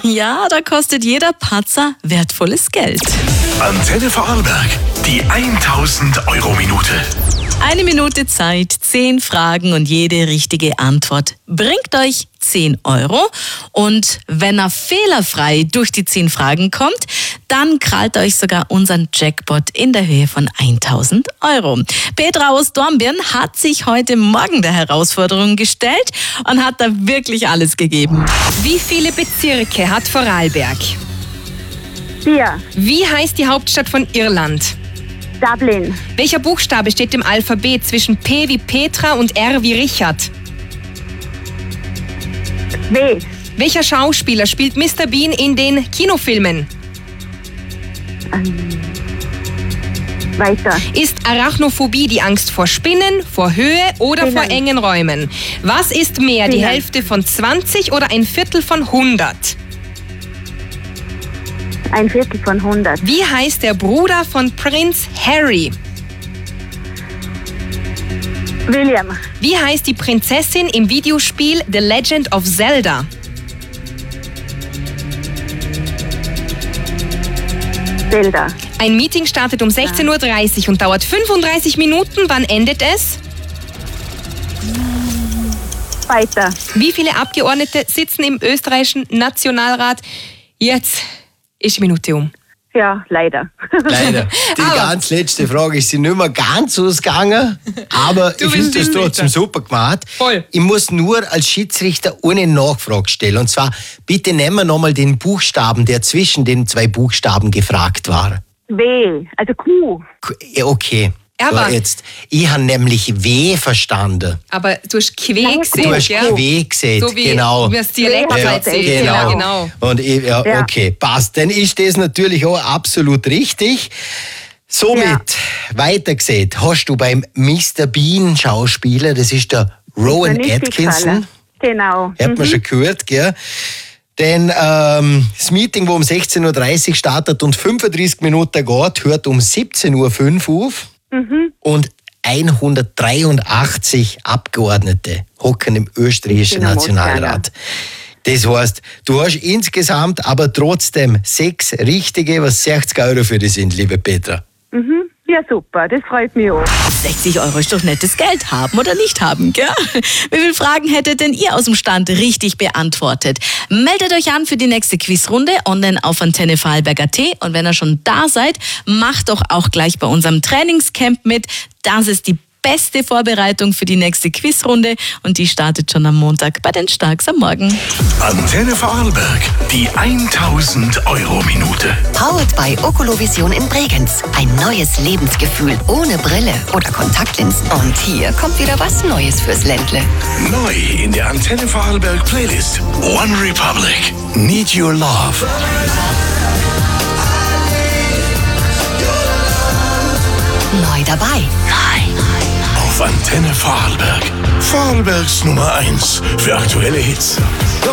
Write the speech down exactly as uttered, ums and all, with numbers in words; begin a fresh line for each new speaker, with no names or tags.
Ja, da kostet jeder Patzer wertvolles Geld.
Antenne Vorarlberg, die tausend Euro Minute.
Eine Minute Zeit, zehn Fragen und jede richtige Antwort bringt euch zehn Euro. Und wenn er fehlerfrei durch die zehn Fragen kommt, dann krallt euch sogar unseren Jackpot in der Höhe von tausend Euro. Petra aus Dornbirn hat sich heute Morgen der Herausforderung gestellt und hat da wirklich alles gegeben.
Wie viele Bezirke hat Vorarlberg?
Vier.
Wie heißt die Hauptstadt von Irland?
Dublin.
Welcher Buchstabe steht im Alphabet zwischen P wie Petra und R wie Richard?
W.
Welcher Schauspieler spielt Mister Bean in den Kinofilmen?
Ähm, weiter.
Ist Arachnophobie die Angst vor Spinnen, vor Höhe oder
Spinnen.
vor engen Räumen? Was ist mehr, die
Spinnen.
Hälfte von zwanzig oder ein Viertel von hundert?
Ein Viertel von hundert.
Wie heißt der Bruder von Prinz Harry?
William.
Wie heißt die Prinzessin im Videospiel The Legend of Zelda?
Zelda.
Ein Meeting startet um sechzehn Uhr dreißig und dauert fünfunddreißig Minuten. Wann endet es?
Weiter.
Wie viele Abgeordnete sitzen im österreichischen Nationalrat? Jetzt ist die Minute um.
Ja, leider.
Leider. Die
Aber-
ganz letzte Frage ist sie nicht mehr ganz ausgegangen, aber
Du
ich
bist
finde das
Teamleader.
trotzdem super gemacht.
Voll.
Ich muss nur als Schiedsrichter eine Nachfrage stellen. Und zwar, bitte nehmen wir nochmal den Buchstaben, der zwischen den zwei Buchstaben gefragt war.
W. Also Q.
K- ja, Okay.
Aber-
so, jetzt. Ich habe nämlich W verstanden.
Aber du hast Quä
Nein,
gesehen,
Du hast
gell?
W gesehen,
So wie
genau.
wie das Dialekt
Ja,
erzählt.
genau.
Ja, genau.
Und ich, ja,
Ja.
okay, passt. Dann ist das natürlich auch absolut richtig. Somit,
Ja.
weiter gesehen, hast du beim Mister Bean Schauspieler, das ist der Rowan
Mir nicht
Atkinson,
gefallen. Genau.
hat man schon gehört, gell? Denn ähm, das Meeting, wo um sechzehn Uhr dreißig startet und fünfunddreißig Minuten geht, hört um siebzehn Uhr fünf auf. Und hundertdreiundachtzig Abgeordnete hocken im österreichischen
Genau,
Nationalrat. Das heißt, du hast insgesamt aber trotzdem sechs richtige, was sechzig Euro für dich sind, liebe Petra.
Mhm. Ja, super. Das freut mich auch.
sechzig Euro ist doch nettes Geld, haben oder nicht haben, gell? Wie viele Fragen hättet denn ihr aus dem Stand richtig beantwortet? Meldet euch an für die nächste Quizrunde online auf Antenne Vorarlberg Punkt at und wenn ihr schon da seid, macht doch auch gleich bei unserem Trainingscamp mit. Das ist die beste Vorbereitung für die nächste Quizrunde und die startet schon am Montag bei den Starks am Morgen.
Antenne Vorarlberg, die tausend Euro Minute.
Powered by Okolovision in Bregenz. Ein neues Lebensgefühl ohne Brille oder Kontaktlinsen. Und hier kommt wieder was Neues fürs Ländle.
Neu in der Antenne Vorarlberg Playlist. One Republic, Need Your Love.
Neu dabei.
Auf Antenne Vorarlberg. Vorarlbergs Nummer eins für aktuelle Hits.